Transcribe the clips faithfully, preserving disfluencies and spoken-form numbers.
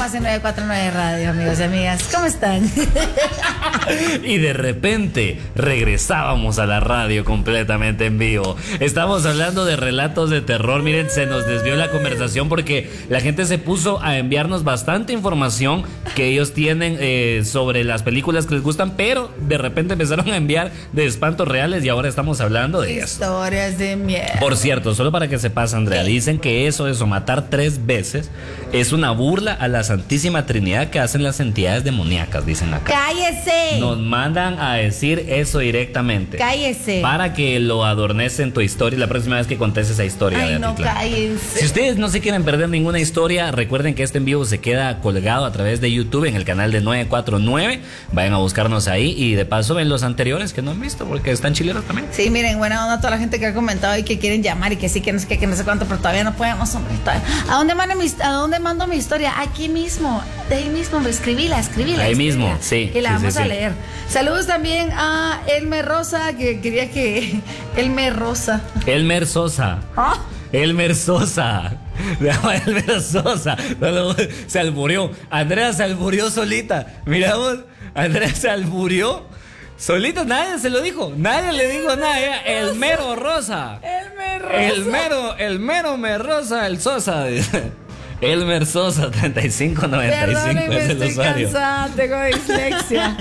más en nueve cuatro nueve Radio, amigos y amigas. ¿Cómo están? Y de repente regresábamos a la radio completamente en vivo. Estamos hablando de relatos de terror. Miren, se nos desvió la conversación porque la gente se puso a enviarnos bastante información que ellos tienen eh, sobre las películas que les gustan, pero de repente empezaron a enviar de espantos reales y ahora estamos hablando de eso. Historias de miedo. Por cierto, solo para que sepas, Andrea, dicen que eso, eso, matar tres veces es una burla a la Santísima Trinidad que hacen las entidades demoníacas, dicen acá. ¡Cállese! Nos mandan a decir eso directamente. ¡Cállese! Para que lo adornes en tu historia la próxima vez que contes esa historia. Ay, de no, Atitlán. cállense. Si ustedes no se quieren perder ninguna historia, recuerden que este en vivo se queda colgado a través de YouTube en el canal de nueve cuatro nueve. Vayan a buscarnos ahí y de paso ven los anteriores que no han visto porque están chileros también. Sí, miren, buena onda a toda la gente que ha comentado y que quieren llamar y que sí, que no sé qué, que no sé cuánto, pero todavía no podemos, hombre. Todavía. ¿A dónde mando mi, a dónde mando mi historia? Aquí mismo, de ahí mismo, escribíla, escribíla. Ahí escribíla, mismo, sí. Y la sí, vamos sí, a sí. leer. Saludos también a Elmer Rosa, que quería que... Elmer Rosa. Elmer Sosa. ¿Ah? Elmer Sosa. Elmer Sosa. Se alburió. Andrea se alburió solita. Miramos, Andrea se alburió solita. Nadie se lo dijo. Nadie le dijo nada. Era el mero Rosa. Elmer Rosa. El mero, el mero me Rosa, el Sosa. Elmer Sosa, treinta y cinco noventa y cinco Perdóneme, es el estoy usuario. cansada, tengo dislexia.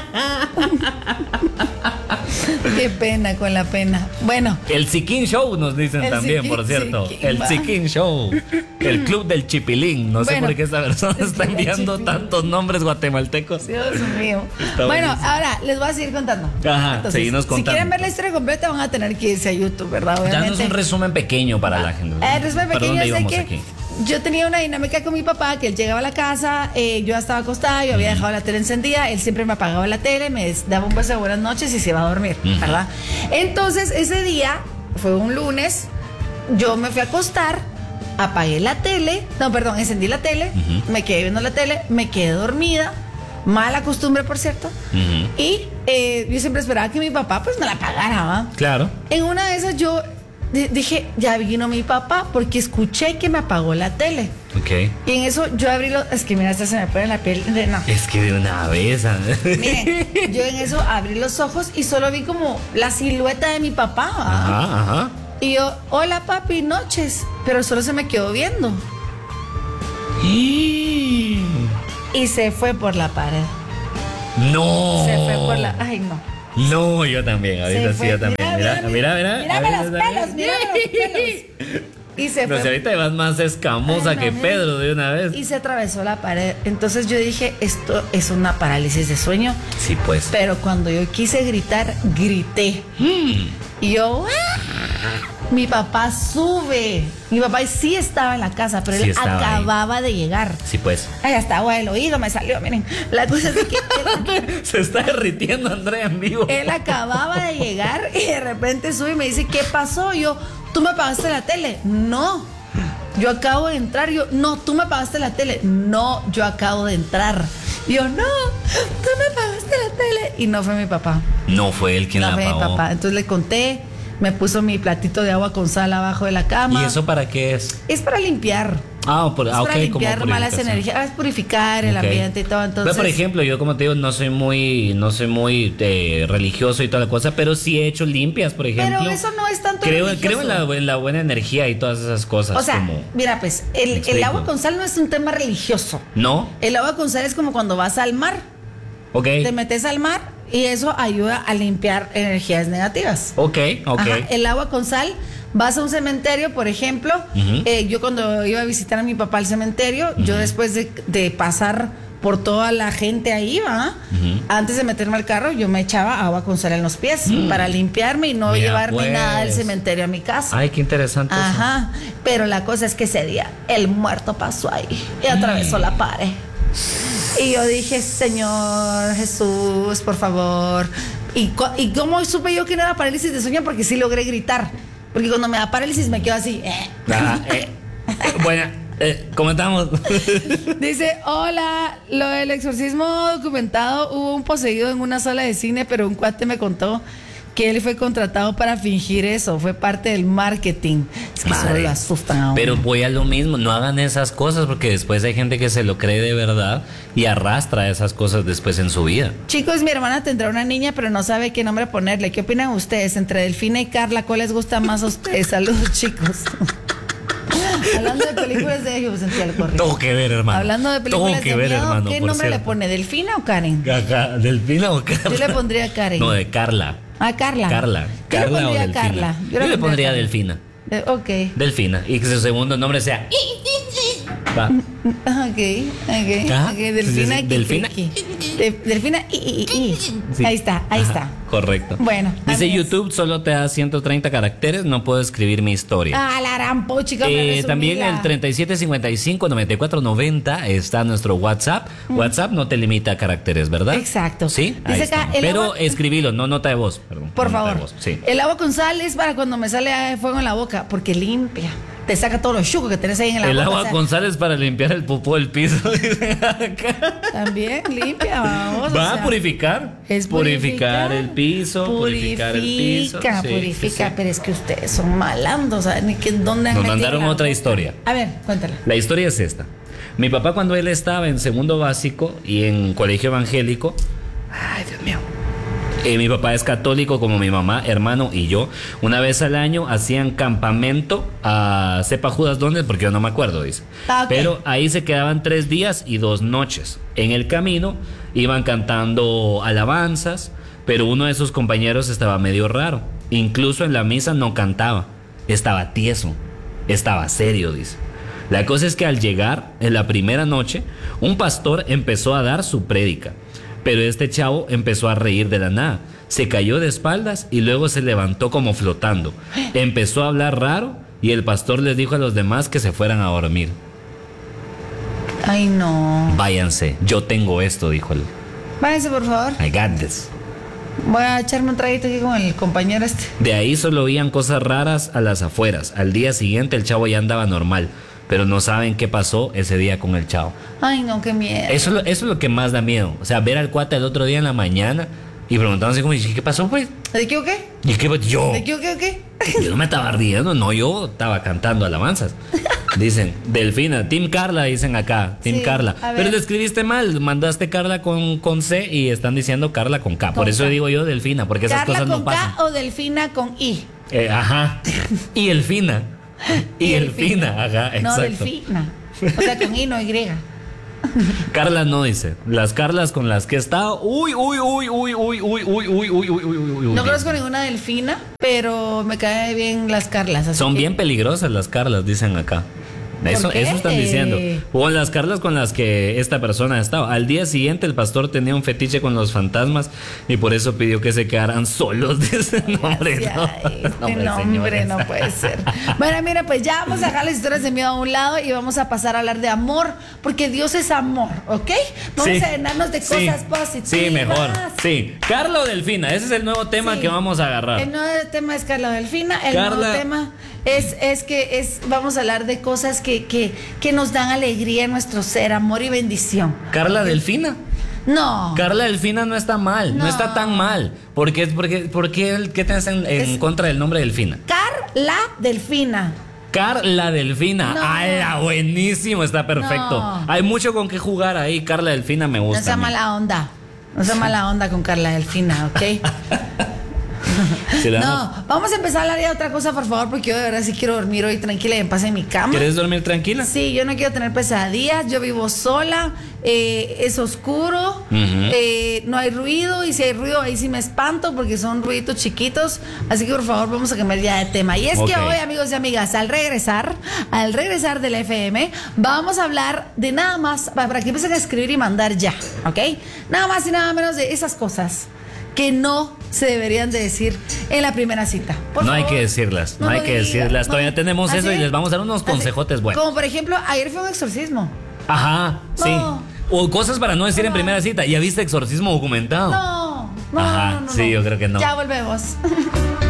Qué pena con la pena. Bueno. El Siquín Show nos dicen El también, Siquín, por cierto. Siquín, el va. Siquín Show. El Club del Chipilín. No sé Bueno, por qué esta persona el está Club del enviando Chipilín. tantos nombres guatemaltecos. Dios mío. Está Bueno, buenísimo. ahora les voy a seguir contando. Ajá, Entonces, seguinos contando. Si quieren ver la historia completa, van a tener que irse a YouTube, ¿verdad? Obviamente. Danos un resumen pequeño para la gente. El resumen ¿Para pequeño dónde es de íbamos que aquí? yo tenía una dinámica con mi papá, que él llegaba a la casa, eh, yo ya estaba acostada, yo había dejado la tele encendida, él siempre me apagaba la tele, me daba un beso de buenas noches y se iba a dormir, Ujú. ¿verdad? Entonces, ese día, fue un lunes, yo me fui a acostar, apagué la tele, no, perdón, encendí la tele, Ujú. me quedé viendo la tele, me quedé dormida, mala costumbre, por cierto, Ujú. y eh, yo siempre esperaba que mi papá pues me la apagara, ¿va? Claro. En una de esas yo di- dije, ya vino mi papá porque escuché que me apagó la tele. Ok. Y en eso yo abrí los... Es que mira, hasta se me pone la piel de... No. Es que de una vez. ¿eh? Miren, yo en eso abrí los ojos y solo vi como la silueta de mi papá. ¿va? Ajá, ajá. Y yo, hola papi, noches. Pero solo se me quedó viendo. Y... Y se fue por la pared. No. Se fue por la... Ay, no. No, yo también. Ahorita Se sí, fue. yo también. Mira, mira, mira. Mírame Ahorita los también. pelos, mírame los pelos. Y se No fue. sé, ahorita vas más escamosa Ay, no, que mira. Pedro de una vez. Y se atravesó la pared. Entonces yo dije, esto es una parálisis de sueño. Sí, pues. Pero cuando yo quise gritar, grité. Mm. Y yo, ¡ah! Mi papá sube. Mi papá sí estaba en la casa, pero Sí él estaba acababa de llegar. Sí, pues. Ay, hasta agua del oído me salió, miren. La cosa es de que él, Se está derritiendo Andrea en vivo. él acababa de llegar y de repente sube y me dice, ¿qué pasó? Yo, ¿tú me apagaste la tele? No. Yo acabo de entrar. Yo, no, tú me apagaste la tele. No, yo acabo de entrar. Y yo, no, tú me apagaste la tele. Y no fue mi papá. No fue él quien No la fue mi apagó. papá. Entonces le conté, me puso mi platito de agua con sal abajo de la cama. ¿Y eso para qué es? Es para limpiar. Ah, por, Es ah, para ok, limpiar como malas purificación. energías, es purificar el Ok. ambiente y todo. Entonces, Pero, por ejemplo, yo como te digo, no soy muy, no soy muy eh, religioso y toda la cosa, pero sí he hecho limpias, por ejemplo. pero eso no es tanto Creo, religioso. creo en la, en la buena energía y todas esas cosas. O sea, como, mira, pues, Me el, el explico. agua con sal no es un tema religioso. ¿no? El agua con sal es como cuando vas al mar, Ok. te metes al mar y eso ayuda a limpiar energías negativas. Ok, ok. Ajá, el agua con sal, vas a un cementerio, por ejemplo, Ujú. eh, yo cuando iba a visitar a mi papá al cementerio, yo después de, de pasar por toda la gente ahí, ¿va? Ujú. Antes de meterme al carro, yo me echaba agua con sal en los pies para limpiarme y no Mira, llevarme pues. nada del cementerio a mi casa. Ay, qué interesante eso. Ajá, pero la cosa es que ese día el muerto pasó ahí y atravesó la pared. Y yo dije, Señor Jesús, por favor. ¿Y, cu- y cómo supe yo que no era parálisis de sueño? Porque sí logré gritar. Porque cuando me da parálisis me quedo así. eh. Ah, eh, bueno, eh, comentamos. Dice, hola, lo del exorcismo documentado, hubo un poseído en una sala de cine, pero un cuate me contó que él fue contratado para fingir eso, fue parte del marketing. Es que Madre. solo lo asustan a uno. Pero voy a lo mismo, no hagan esas cosas porque después hay gente que se lo cree de verdad y arrastra esas cosas después en su vida. Chicos, mi hermana tendrá una niña, pero no sabe qué nombre ponerle. ¿Qué opinan ustedes? Entre Delfina y Carla, ¿cuál les gusta más a ustedes? Saludos, chicos. Hablando de películas de yo sentí el corrido. Tengo que ver, hermano. Hablando de películas Tengo que de ver, miedo, hermano, ¿qué por nombre le cierto. pone? ¿Delfina o Karen? Acá, ¿Delfina o Carla? Yo le pondría Karen. No, de Carla. Ah, Carla. Carla. Yo le Carla o pondría Delfina. Carla. Yo, le pondría Carla. Delfina. Eh, ok. Delfina. Y que su segundo nombre sea. Va. Ok, ok. Ajá. Ok, Delfina. Sí, sí, Delfina. Ki- ki- De- Delfina. I, I, I, I. Sí. Ahí está, ahí Ajá, está. Correcto. Bueno, Dice así es. YouTube solo te da ciento treinta caracteres, no puedo escribir mi historia. Ah, la gran pochica. Eh, también el treinta y siete cincuenta y cinco noventa y cuatro noventa está nuestro WhatsApp. WhatsApp no te limita a caracteres, ¿verdad? Exacto. Sí, ahí Dice acá, está. el Pero agua- escribilo, no nota de voz. Perdón, Por no nota de favor. voz, sí. El agua con sal es para cuando me sale fuego en la boca, porque limpia. Te saca todos los chucos que tenés ahí en la El boca. agua o sea, con sal es para limpiar el popó del piso. dicen acá. También limpia, vamos. Va o sea, a purificar. Es purificar el piso. Purificar el piso. Purifica, sí, purifica, sí. pero es que ustedes son malandos, ¿saben? Ni que dónde han Nos metido mandaron la otra boca. historia. A ver, cuéntala. La historia es esta. Mi papá cuando él estaba en segundo básico y en colegio evangélico, ay Dios mío, eh, mi papá es católico como mi mamá, hermano y yo. Una vez al año hacían campamento a sepa Judas dónde, porque yo no me acuerdo, dice. Ah, ok. Pero ahí se quedaban tres días y dos noches. En el camino iban cantando alabanzas, pero uno de sus compañeros estaba medio raro. Incluso en la misa no cantaba, estaba tieso, estaba serio, dice. La cosa es que al llegar en la primera noche, un pastor empezó a dar su prédica, pero este chavo empezó a reír de la nada. Se cayó de espaldas y luego se levantó como flotando. Empezó a hablar raro y el pastor les dijo a los demás que se fueran a dormir. Ay, no. Váyanse, yo tengo esto, dijo él. Váyanse, por favor. I got this. Voy a echarme un traguito aquí con el compañero este. De ahí solo oían cosas raras a las afueras. Al día siguiente el chavo ya andaba normal, pero no saben qué pasó ese día con el chavo. Ay, no, qué miedo. Eso, es lo- eso es lo que más da miedo. O sea, ver al cuate el otro día en la mañana y preguntándose como, ¿y qué pasó, pues? ¿De qué o qué? ¿Y qué yo? ¿De qué o qué o qué? Yo no me estaba riendo, no, yo estaba cantando alabanzas. Dicen, Delfina, Team Carla, dicen acá, Team Sí, Carla. a ver. Pero le escribiste mal, mandaste Carla con, con C y están diciendo Carla con K. Por Con eso K. digo yo Delfina, porque esas ¿Carla cosas con no pasan. K o Delfina con I? Eh, ajá. Y Elfina. Y Elfina, ajá, No, exacto. Delfina. O sea, con I, no Y. Carla no dice. Las Carlas con las que he estado. Uy, uy, uy, uy, uy, uy, uy, uy, uy, uy, uy, uy. No conozco ninguna Delfina, pero me cae bien las Carlas. así Son que- bien peligrosas las Carlas, dicen acá. Eso, qué? eso están diciendo. O las Carlas con las que esta persona estaba. Al día siguiente el pastor tenía un fetiche con los fantasmas y por eso pidió que se quedaran solos. Dice, no, hombre, no. Ay, No, este nombre señores. no puede ser. Bueno, mira, pues ya vamos a dejar las historias de miedo a un lado y vamos a pasar a hablar de amor, porque Dios es amor, ¿ok? Vamos Sí. a llenarnos de Sí. cosas positivas. Sí, mejor. Sí. Carla o Delfina, ese es el nuevo tema Sí. que vamos a agarrar. El nuevo tema es Carla Delfina. El Carla- nuevo tema es, es que es, vamos a hablar de cosas que, que, que nos dan alegría en nuestro ser, amor y bendición. Carla Delfina. No. Carla Delfina no está mal, no, No. está tan mal. ¿Por qué, porque, por qué, qué tienes en, en Es- contra del nombre Delfina? Carla Delfina. Carla Delfina. No. ¡Hala! Buenísimo, está perfecto. No. Hay mucho con qué jugar ahí. Carla Delfina me gusta. No sea a mí. mala onda. No sea mala onda con Carla Delfina, ¿ok? Si le damos- No, vamos a empezar a hablar de otra cosa, por favor, porque yo de verdad sí quiero dormir hoy tranquila y en paz en mi cama. ¿Quieres dormir tranquila? Sí, yo no quiero tener pesadillas, yo vivo sola, eh, es oscuro, eh, no hay ruido y si hay ruido ahí sí me espanto porque son ruiditos chiquitos, así que por favor vamos a cambiar ya de tema. Y es Ok. que hoy, amigos y amigas, al regresar, al regresar del F M, vamos a hablar de nada más, para que empiecen a escribir y mandar ya, ¿ok? Nada más y nada menos de esas cosas que no se deberían de decir en la primera cita. Por No hay favor, que decirlas, no lo hay que digas, decirlas. no. Todavía tenemos ¿Así? eso y les vamos a dar unos ¿Así? consejotes buenos. Como por ejemplo, ayer fue un exorcismo. Ajá, sí. No. O cosas para no decir en No. primera cita. ¿Ya viste exorcismo documentado? No, no, Ajá, no, no, sí, no. yo creo que no. Ya volvemos.